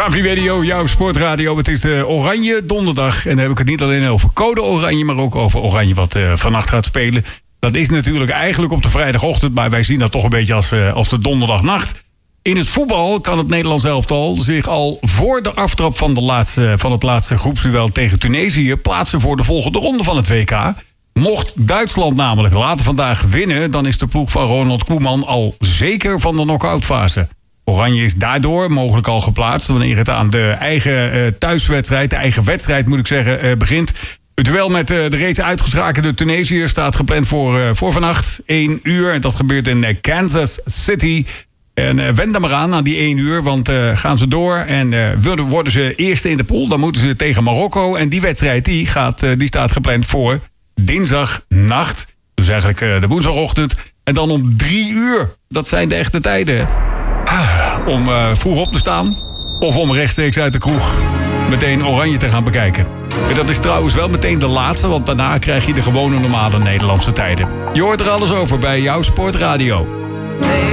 Free Radio, jouw sportradio. Het is de Oranje Donderdag. En dan heb ik het niet alleen over code Oranje, maar ook over Oranje wat vannacht gaat spelen. Dat is natuurlijk eigenlijk op de vrijdagochtend, maar wij zien dat toch een beetje als de donderdagnacht. In het voetbal kan het Nederlands elftal zich al voor de aftrap van het laatste groepsduel tegen Tunesië plaatsen voor de volgende ronde van het WK. Mocht Duitsland namelijk later vandaag winnen, dan is de ploeg van Ronald Koeman al zeker van de knock-outfase. Oranje is daardoor mogelijk al geplaatst wanneer het aan de eigen thuiswedstrijd, de eigen wedstrijd moet ik zeggen, begint. Het duel met de reeds uitgeschakelde Tunesiërs staat gepland voor vannacht 1 uur. En dat gebeurt in Kansas City. En wend er maar aan die 1 uur, want gaan ze door en worden ze eerste in de pool, dan moeten ze tegen Marokko. En die wedstrijd die staat gepland voor dinsdagnacht. Dus eigenlijk de woensdagochtend. En dan om 3 uur. Dat zijn de echte tijden. Om vroeg op te staan. Of om rechtstreeks uit de kroeg meteen Oranje te gaan bekijken. En dat is trouwens wel meteen de laatste, want daarna krijg je de gewone normale Nederlandse tijden. Je hoort er alles over bij jouw sportradio.